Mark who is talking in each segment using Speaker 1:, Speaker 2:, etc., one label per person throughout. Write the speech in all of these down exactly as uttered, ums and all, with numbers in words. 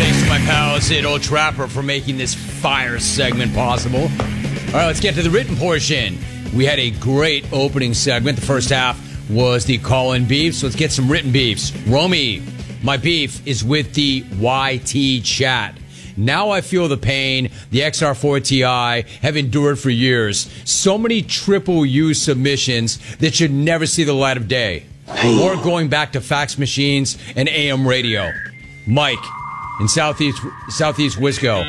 Speaker 1: Thanks to my pals at Old Trapper for making this fire segment possible. All right, let's get to the written portion. We had a great opening segment. The first half was the call-in beefs. Let's get some written beefs. Romy, my beef is with the Y T chat. Now I feel the pain the X R four Ti have endured for years. So many triple U submissions that should never see the light of day. Or going back to fax machines and A M radio. Mike in Southeast Southeast Wisco.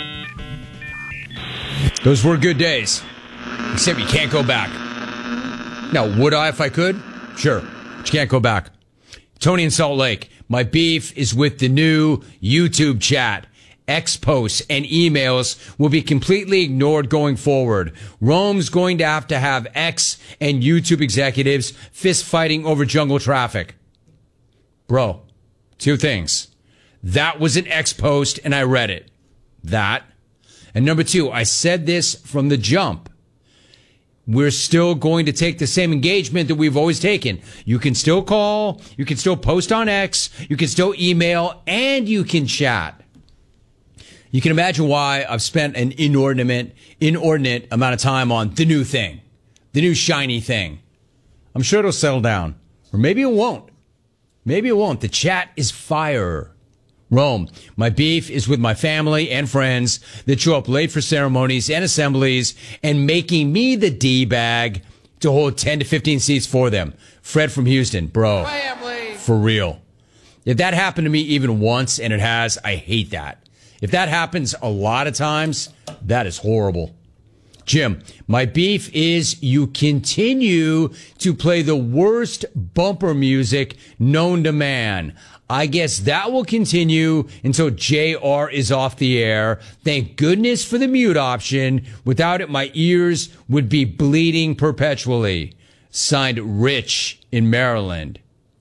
Speaker 1: Those were good days. Except you can't go back. Now, would I if I could? Sure. But you can't go back. Tony in Salt Lake. My beef is with the new YouTube chat. X posts and emails will be completely ignored going forward. Rome's going to have to have X and YouTube executives fist fighting over jungle traffic. Bro, two things. That was an X post and I read it. That. And number two, I said this from the jump. We're still going to take the same engagement that we've always taken. You can still call, you can still post on X, you can still email, and you can chat. You can imagine why I've spent an inordinate, inordinate amount of time on the new thing, the new shiny thing. I'm sure it'll settle down. Or maybe it won't. Maybe it won't. The chat is fire. Rome, my beef is with my family and friends that show up late for ceremonies and assemblies and making me the D-bag to hold ten to fifteen seats for them. Fred from Houston, bro, family. For real. If that happened to me even once, and it has, I hate that. If that happens a lot of times, that is horrible. Jim, my beef is you continue to play the worst bumper music known to man. I guess that will continue until J R is off the air. Thank goodness for the mute option. Without it, my ears would be bleeding perpetually. Signed, Rich in Maryland.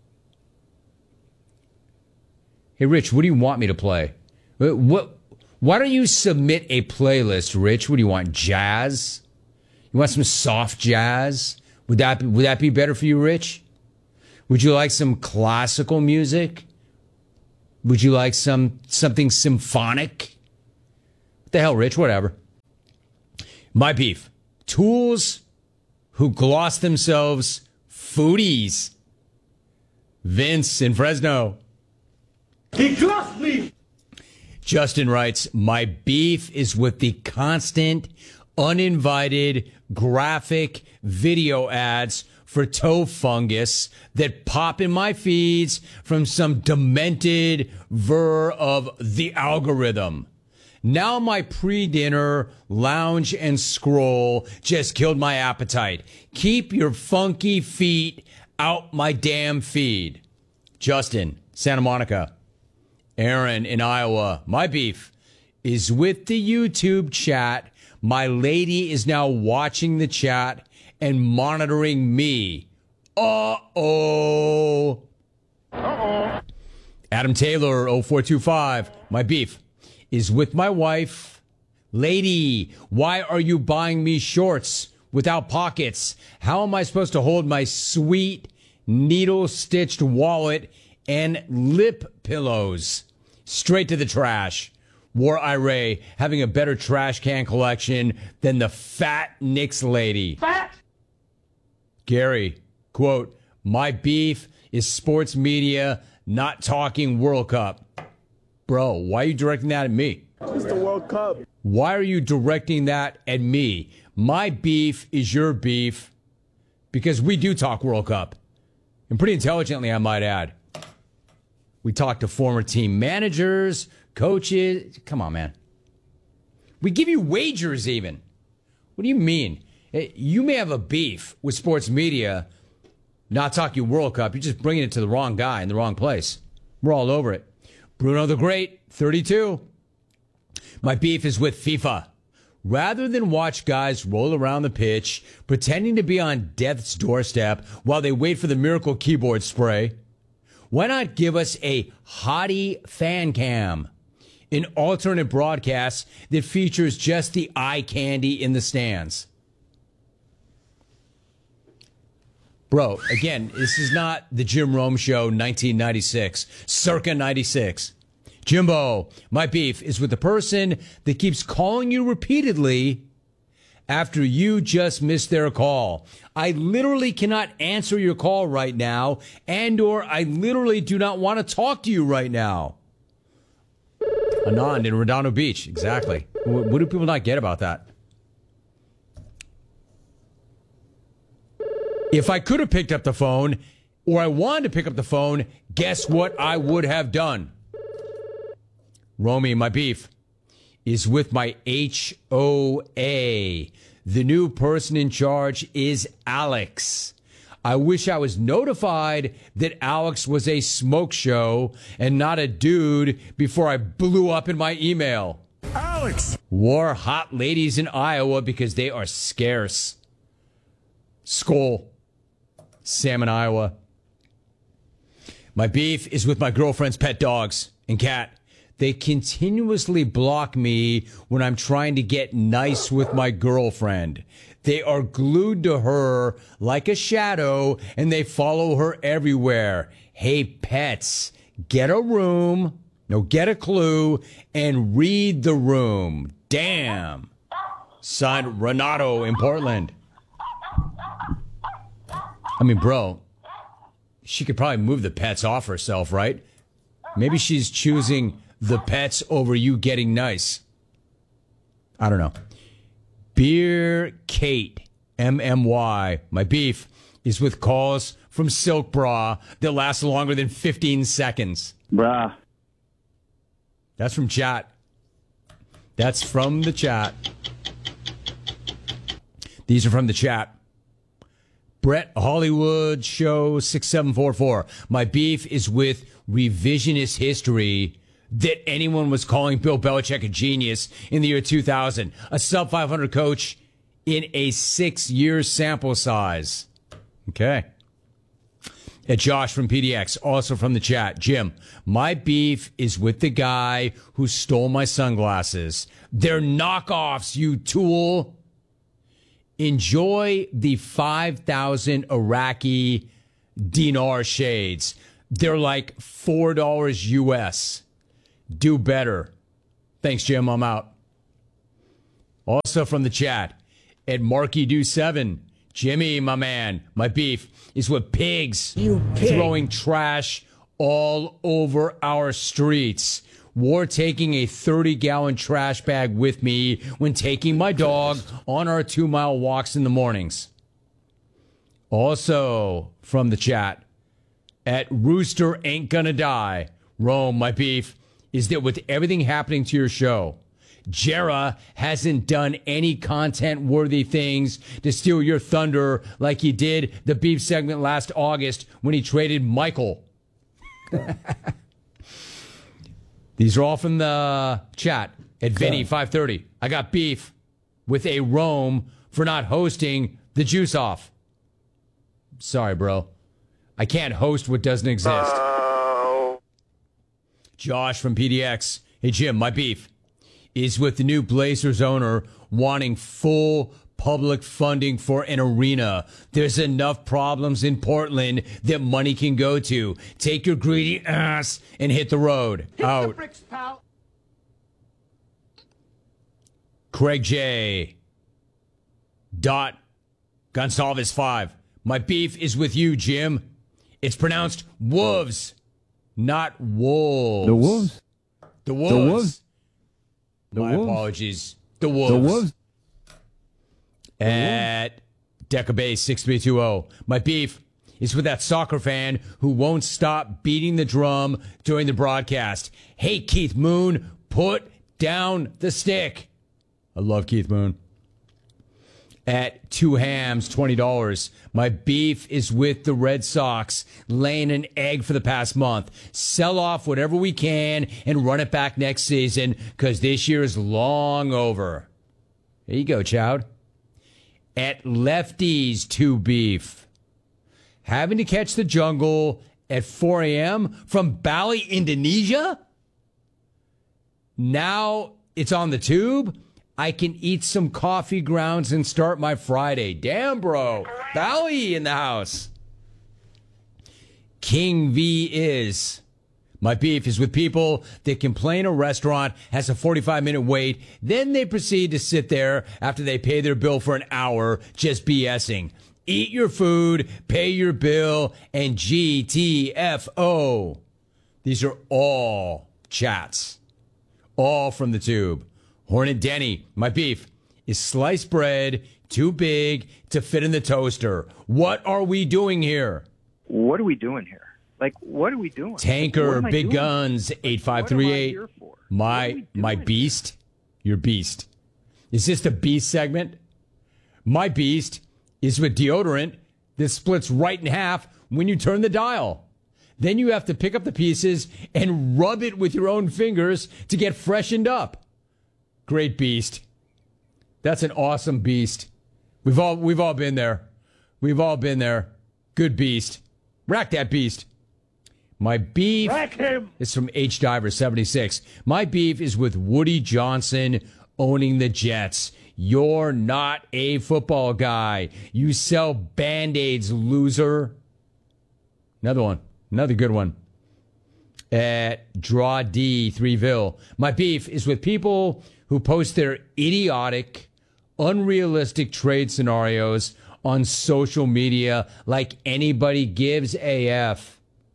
Speaker 1: Hey, Rich, what do you want me to play? What? Why don't you submit a playlist, Rich? What do you want, jazz? You want some soft jazz? Would that be, would that be better for you, Rich? Would you like some classical music? Would you like some something symphonic? What the hell, Rich? Whatever. My beef. Tools who gloss themselves foodies. Vince in Fresno.
Speaker 2: He glossed me!
Speaker 1: Justin writes, my beef is with the constant, uninvited, graphic video ads for toe fungus that pop in my feeds from some demented ver of the algorithm. Now my pre-dinner lounge and scroll just killed my appetite. Keep your funky feet out my damn feed. Justin, Santa Monica. Aaron in Iowa. My beef is with the YouTube chat. My lady is now watching the chat and monitoring me. Uh-oh. Uh-oh. Adam Taylor, oh four two five. My beef is with my wife. Lady, why are you buying me shorts without pockets? How am I supposed to hold my sweet needle-stitched wallet and lip pillows? Straight to the trash. War Ira having a better trash can collection than the fat Knicks lady.
Speaker 2: Fat!
Speaker 1: Gary, quote, my beef is sports media not talking World Cup. Bro, why are you directing that at me?
Speaker 2: It's the World Cup.
Speaker 1: Why are you directing that at me? My beef is your beef because we do talk World Cup. And pretty intelligently, I might add. We talk to former team managers, coaches. Come on, man. We give you wagers even. What do you mean? You may have a beef with sports media not talking World Cup. You're just bringing it to the wrong guy in the wrong place. We're all over it. Bruno the Great, thirty-two. My beef is with FIFA. Rather than watch guys roll around the pitch, pretending to be on death's doorstep while they wait for the miracle keyboard spray, why not give us a hottie fan cam? An alternate broadcast that features just the eye candy in the stands. Bro, again, this is not the Jim Rome Show nineteen ninety-six, circa ninety-six. Jimbo, my beef is with the person that keeps calling you repeatedly after you just missed their call. I literally cannot answer your call right now, and or I literally do not want to talk to you right now. Anand in Redondo Beach. Exactly. What, what do people not get about that? If I could have picked up the phone, or I wanted to pick up the phone, guess what I would have done? Romy, my beef is with my H O A. The new person in charge is Alex. I wish I was notified that Alex was a smoke show and not a dude before I blew up in my email.
Speaker 2: Alex!
Speaker 1: War hot ladies in Iowa because they are scarce. Skull. Salmon, Iowa. My beef is with my girlfriend's pet dogs and cat. They continuously block me when I'm trying to get nice with my girlfriend. They are glued to her like a shadow, and they follow her everywhere. Hey, pets, get a room, no, get a clue, and read the room. Damn. Signed, Renato in Portland. I mean, bro, she could probably move the pets off herself, right? Maybe she's choosing the pets over you getting nice. I don't know. Beer Kate, M M Y. My beef is with calls from Silk Bra that last longer than fifteen seconds.
Speaker 2: Bruh.
Speaker 1: That's from chat. That's from the chat. These are from the chat. Brett Hollywood Show six seven four four. My beef is with revisionist history that anyone was calling Bill Belichick a genius in the year two thousand. A sub five hundred coach in a six-year sample size. Okay. At Josh from P D X, also from the chat. Jim, my beef is with the guy who stole my sunglasses. They're knockoffs, you tool. Enjoy the five thousand Iraqi dinar shades. They're like four dollars U S. Do better. Thanks, Jim. I'm out. Also from the chat, at Marky Do seven, Jimmy, my man, my beef is with pigs
Speaker 2: You pig.
Speaker 1: throwing trash all over our streets. War taking a thirty-gallon trash bag with me when taking my dog on our two-mile walks in the mornings. Also from the chat, at Rooster Ain't Gonna Die, Rome, my beef is that with everything happening to your show, Jera hasn't done any content-worthy things to steal your thunder like he did the beef segment last August when he traded Michael. These are all from the chat at Vinny five thirty. I got beef with a Rome for not hosting the Juice Off. Sorry, bro. I can't host what doesn't exist. Josh from P D X. Hey, Jim, my beef is with the new Blazers owner wanting full public funding for an arena. There's enough problems in Portland that money can go to. Take your greedy ass and hit the road.
Speaker 2: Hit
Speaker 1: Out.
Speaker 2: the bricks, pal.
Speaker 1: Craig J. Dot Gonsalves five. My beef is with you, Jim. It's pronounced wolves, not wolves.
Speaker 3: The wolves.
Speaker 1: The wolves.
Speaker 3: The wolves. The
Speaker 1: My
Speaker 3: wolves.
Speaker 1: apologies. The wolves.
Speaker 3: The wolves.
Speaker 1: At Decabase six three two zero. My beef is with that soccer fan who won't stop beating the drum during the broadcast. Hey, Keith Moon, put down the stick. I love Keith Moon. At Two Hams, twenty dollars. My beef is with the Red Sox laying an egg for the past month. Sell off whatever we can and run it back next season because this year is long over. There you go, Chowd. At Lefties, two beef. Having to catch the jungle at four a.m. from Bali, Indonesia? Now it's on the tube? I can eat some coffee grounds and start my Friday. Damn, bro. Bali in the house. King V is. My beef is with people that complain a restaurant has a forty-five minute wait, then they proceed to sit there after they pay their bill for an hour just BSing. Eat your food, pay your bill, and G T F O. These are all chats. All from the tube. Hornet Denny, my beef is sliced bread too big to fit in the toaster. What are we doing here?
Speaker 4: What are we doing here? Like, what are we doing?
Speaker 1: Tanker, Big
Speaker 4: doing?
Speaker 1: Guns, eight five three eight. My, my beast, your beast. Is this the beast segment? My beast is with deodorant that splits right in half when you turn the dial. Then you have to pick up the pieces and rub it with your own fingers to get freshened up. Great beast. That's an awesome beast. We've all we've all been there. We've all been there. Good beast. Rack that beast. My beef is from H Diver seventy-six. My beef is with Woody Johnson owning the Jets. You're not a football guy. You sell Band-Aids, loser. Another one. Another good one. At Draw D, Threeville. My beef is with people who post their idiotic, unrealistic trade scenarios on social media like anybody gives A F.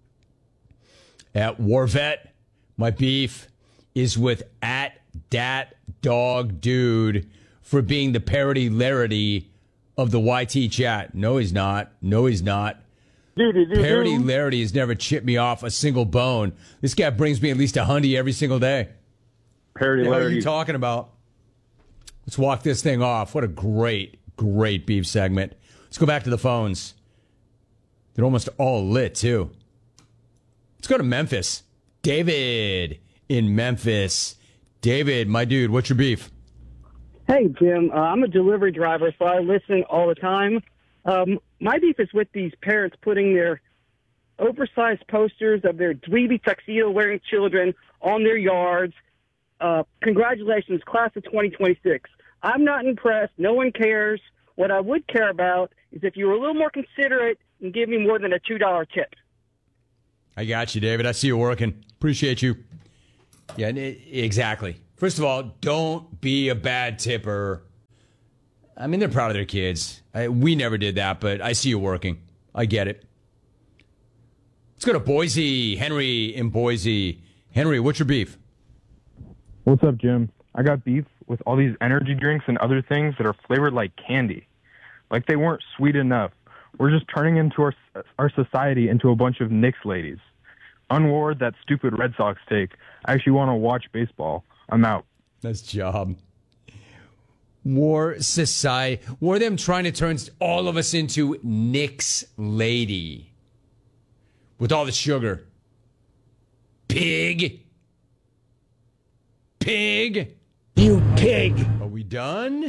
Speaker 1: At Warvet, my beef is with at Dat Dog Dude for being the parody Larity of the Y T chat. No, he's not. No, he's not. Parody Larity has never chipped me off a single bone. This guy brings me at least a hundy every single day.
Speaker 4: Parody
Speaker 1: What are
Speaker 4: Larity.
Speaker 1: you talking about? Let's walk this thing off. What a great, great beef segment. Let's go back to the phones. They're almost all lit, too. Let's go to Memphis. David in Memphis. David, my dude, what's your beef?
Speaker 5: Hey, Jim. Uh, I'm a delivery driver, so I listen all the time. Um, my beef is with these parents putting their oversized posters of their dweeby tuxedo-wearing children on their yards. Uh, congratulations, class of twenty twenty-six. I'm not impressed. No one cares. What I would care about is if you were a little more considerate and give me more than a two dollar tip.
Speaker 1: I got you, David. I see you working. Appreciate you. Yeah, exactly. First of all, don't be a bad tipper. I mean, they're proud of their kids. I, we never did that, but I see you working. I get it. Let's go to Boise. Henry in Boise. Henry, what's your beef?
Speaker 6: What's up, Jim? I got beef with all these energy drinks and other things that are flavored like candy. Like they weren't sweet enough. We're just turning into our our society into a bunch of Knicks ladies. Unward that stupid Red Sox take. I actually want to watch baseball. I'm out.
Speaker 1: Nice job. War society. War them trying to turn all of us into Knicks lady. With all the sugar. Pig. Pig.
Speaker 2: You pig.
Speaker 1: Are we done?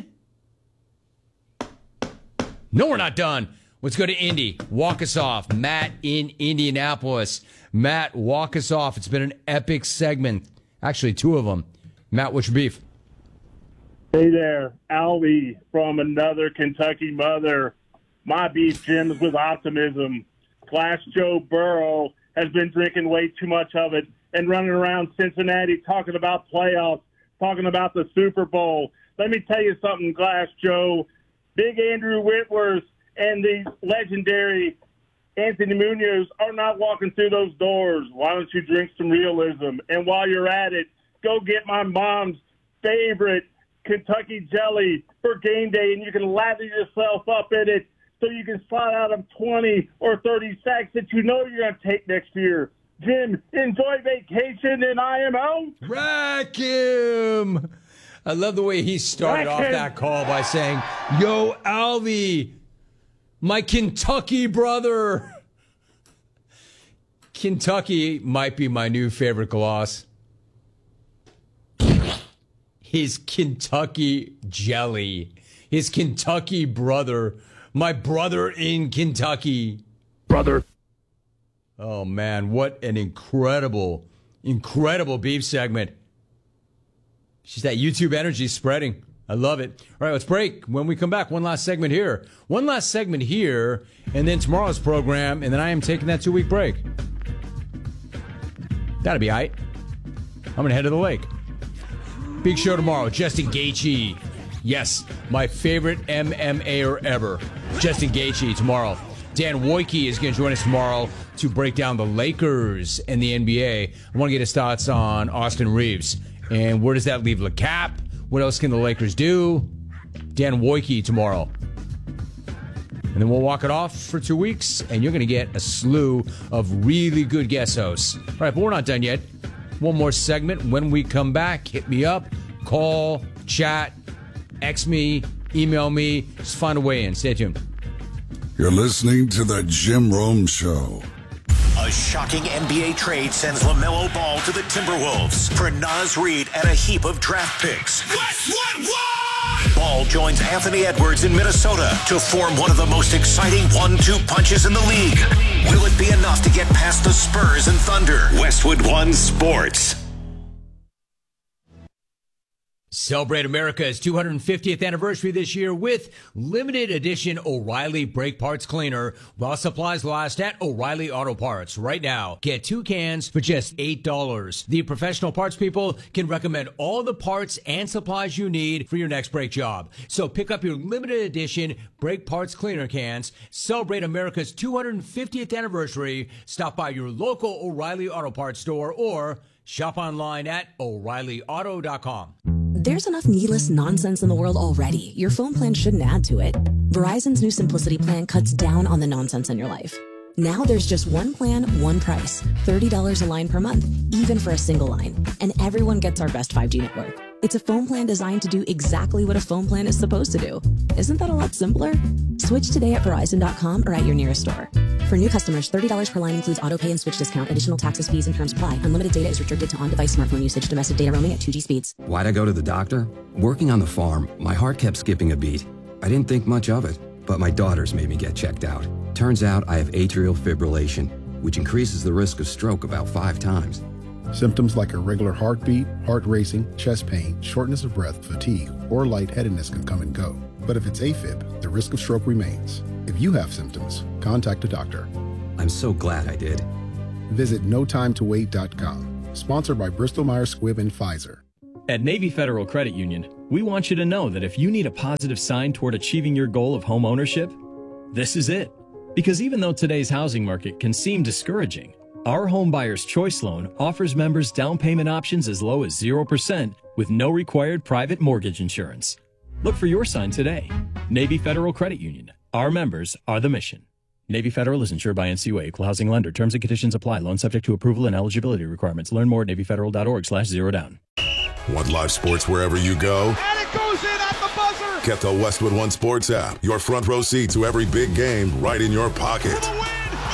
Speaker 1: No, we're not done. Let's go to Indy. Walk us off. Matt in Indianapolis. Matt, walk us off. It's been an epic segment. Actually, two of them. Matt, what's your beef?
Speaker 2: Hey there, Albie from another Kentucky mother. My beef, Jim, is with optimism. Class Joe Burrow has been drinking way too much of it and running around Cincinnati talking about playoffs, talking about the Super Bowl. Let me tell you something, Glass Joe. Big Andrew Whitworth and the legendary Anthony Munoz are not walking through those doors. Why don't you drink some realism? And while you're at it, go get my mom's favorite Kentucky jelly for game day, and you can lather yourself up in it so you can slide out of twenty or thirty sacks that you know you're going to take next year. Jim, enjoy vacation, and I am out.
Speaker 1: Rack him! I love the way he started
Speaker 2: Rack
Speaker 1: off
Speaker 2: him.
Speaker 1: that call by saying, Yo, Alvy, my Kentucky brother. Kentucky might be my new favorite gloss. His Kentucky jelly. His Kentucky brother. My brother in Kentucky.
Speaker 2: Brother.
Speaker 1: Oh, man, what an incredible, incredible beef segment. She's that YouTube energy spreading. I love it. All right, let's break. When we come back, one last segment here. One last segment here, and then tomorrow's program, and then I am taking that two-week break. That'll be all right. I'm going to head to the lake. Big show tomorrow. Justin Gaethje. Yes, my favorite M M A-er ever. Justin Gaethje tomorrow. Dan Wojcicki is going to join us tomorrow to break down the Lakers and the N B A. I want to get his thoughts on Austin Reeves. And where does that leave LeCap? What else can the Lakers do? Dan Wojcicki tomorrow. And then we'll walk it off for two weeks, and you're going to get a slew of really good guest hosts. All right, but we're not done yet. One more segment. When we come back, hit me up, call, chat, X me, email me. Just find a way in. Stay tuned.
Speaker 7: You're listening to The Jim Rome Show.
Speaker 8: A shocking N B A trade sends LaMelo Ball to the Timberwolves for Naz Reid and a heap of draft picks. What, what, what? Ball joins Anthony Edwards in Minnesota to form one of the most exciting one two punches in the league. Will it be enough to get past the Spurs and Thunder? Westwood One Sports.
Speaker 1: Celebrate America's two hundred fiftieth anniversary this year with limited edition O'Reilly Brake Parts Cleaner while supplies last at O'Reilly Auto Parts. Right now, get two cans for just eight dollars. The professional parts people can recommend all the parts and supplies you need for your next brake job. So pick up your limited edition Brake Parts Cleaner cans. Celebrate America's two hundred fiftieth anniversary. Stop by your local O'Reilly Auto Parts store or shop online at O'Reilly Auto dot com.
Speaker 9: There's enough needless nonsense in the world already. Your phone plan shouldn't add to it. Verizon's new Simplicity plan cuts down on the nonsense in your life. Now there's just one plan, one price. thirty dollars a line per month, even for a single line. And everyone gets our best five G network. It's a phone plan designed to do exactly what a phone plan is supposed to do. Isn't that a lot simpler? Switch today at Verizon dot com or at your nearest store. For new customers, thirty dollars per line includes auto pay and switch discount. Additional taxes, fees, and terms apply. Unlimited data is restricted to on-device smartphone usage. Domestic data roaming at two G speeds.
Speaker 10: Why'd I go to the doctor? Working on the farm, my heart kept skipping a beat. I didn't think much of it, but my daughters made me get checked out. Turns out I have atrial fibrillation, which increases the risk of stroke about five times.
Speaker 11: Symptoms like irregular heartbeat, heart racing, chest pain, shortness of breath, fatigue, or lightheadedness can come and go. But if it's AFib, the risk of stroke remains. If you have symptoms, contact a doctor.
Speaker 10: I'm so glad I did.
Speaker 11: Visit no time to wait dot com. Sponsored by Bristol Myers Squibb and Pfizer.
Speaker 3: At Navy Federal Credit Union, we want you to know that if you need a positive sign toward achieving your goal of home ownership, this is it. Because even though today's housing market can seem discouraging, our Home Buyer's Choice Loan offers members down payment options as low as zero percent with no required private mortgage insurance. Look for your sign today. Navy Federal Credit Union. Our members are the mission. Navy Federal is insured by N C U A, equal housing lender. Terms and conditions apply. Loan subject to approval and eligibility requirements. Learn more at navy federal dot org slash zero down.
Speaker 7: Want live sports wherever you go?
Speaker 12: And it goes in at the buzzer!
Speaker 7: Get the Westwood One Sports app. Your front row seat to every big game right in your pocket.
Speaker 12: For the win!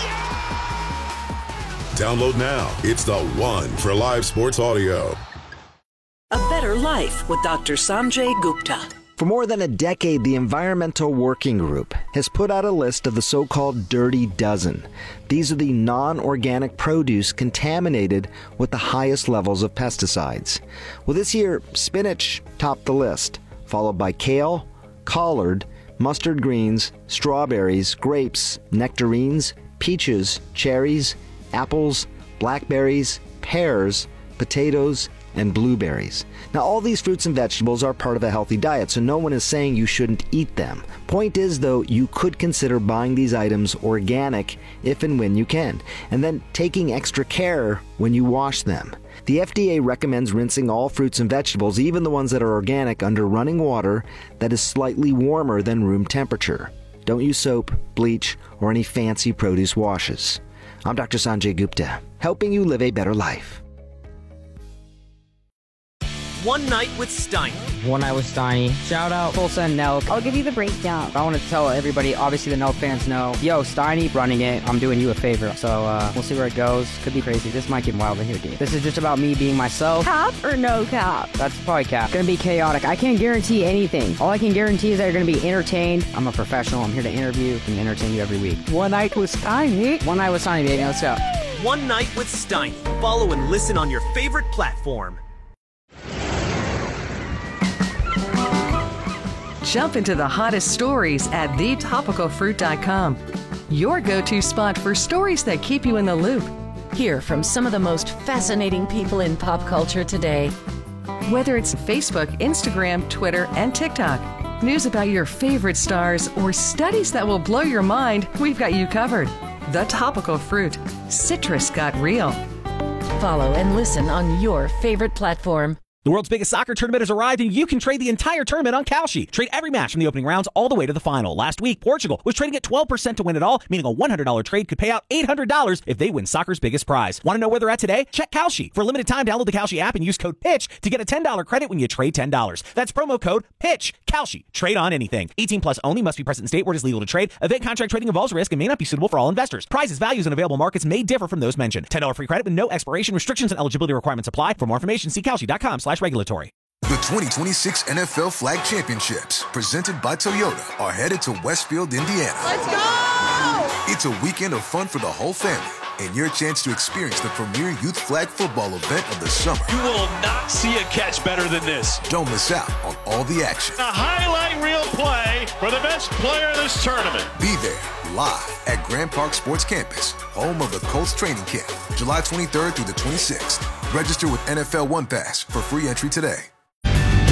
Speaker 12: Yeah!
Speaker 7: Download now. It's the one for live sports audio.
Speaker 13: A Better Life with Doctor Sanjay Gupta.
Speaker 14: For more than a decade, the Environmental Working Group has put out a list of the so-called Dirty Dozen. These are the non-organic produce contaminated with the highest levels of pesticides. Well, this year, spinach topped the list, followed by kale, collard, mustard greens, strawberries, grapes, nectarines, peaches, cherries, apples, blackberries, pears, potatoes, and blueberries. Now, all these fruits and vegetables are part of a healthy diet, so no one is saying you shouldn't eat them. Point is, though, you could consider buying these items organic if and when you can, and then taking extra care when you wash them. The F D A recommends rinsing all fruits and vegetables, even the ones that are organic, under running water that is slightly warmer than room temperature. Don't use soap, bleach, or any fancy produce washes. I'm Doctor Sanjay Gupta, helping you live a better life.
Speaker 15: One Night with Steiny.
Speaker 16: One Night with Steiny. Shout out Tulsa and Nelk.
Speaker 17: I'll give you the breakdown.
Speaker 16: I want to tell everybody, obviously the Nelk fans know, yo, Steiny running it. I'm doing you a favor. So uh, we'll see where it goes. Could be crazy. This might get wild in here, dude. This is just about me being myself.
Speaker 17: Cap or no cap?
Speaker 16: That's probably cap. Gonna be chaotic. I can't guarantee anything. All I can guarantee is that you're gonna be entertained. I'm a professional. I'm here to interview and entertain you every week.
Speaker 17: One Night with Steiny.
Speaker 16: One Night with Steiny, baby. Let's go.
Speaker 15: One Night with Steiny. Follow and listen on your favorite platform.
Speaker 18: Jump into the hottest stories at the topical fruit dot com. Your go-to spot for stories that keep you in the loop.
Speaker 13: Hear from some of the most fascinating people in pop culture today.
Speaker 18: Whether it's Facebook, Instagram, Twitter, and TikTok, news about your favorite stars, or studies that will blow your mind, we've got you covered. The Topical Fruit. Citrus got real.
Speaker 13: Follow and listen on your favorite platform.
Speaker 19: The world's biggest soccer tournament has arrived, and you can trade the entire tournament on Kalshi. Trade every match from the opening rounds all the way to the final. Last week, Portugal was trading at twelve percent to win it all, meaning a one hundred dollars trade could pay out eight hundred dollars if they win soccer's biggest prize. Want to know where they're at today? Check Kalshi. For a limited time, download the Kalshi app and use code PITCH to get a ten dollars credit when you trade ten dollars. That's promo code PITCH. Kalshi. Trade on anything. eighteen plus only. Must be present in state where it is legal to trade. Event contract trading involves risk and may not be suitable for all investors. Prices, values, and available markets may differ from those mentioned. ten dollars free credit with no expiration. Restrictions and eligibility requirements apply. For more information, see Kalshi.com slash regulatory.
Speaker 20: The twenty twenty-six N F L Flag Championships, presented by Toyota, are headed to Westfield, Indiana.
Speaker 12: Let's go!
Speaker 20: It's a weekend of fun for the whole family and your chance to experience the premier youth flag football event of the summer.
Speaker 21: You will not see a catch better than this.
Speaker 20: Don't miss out on all the action.
Speaker 21: A highlight reel play for the best player in this tournament.
Speaker 20: Be there live at Grand Park Sports Campus, home of the Colts training camp, July twenty-third through the twenty-sixth. Register with N F L One Pass for free entry today.